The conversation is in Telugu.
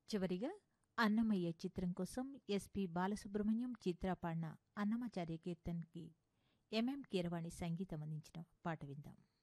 చివరిగా అన్నమయ్య చిత్రం కోసం ఎస్పి బాలసుబ్రహ్మణ్యం చిత్ర పాడిన అన్నమాచార్య కీర్తన్కి ఎంఎం కీరవాణి సంగీతం అందించిన పాట విందాం.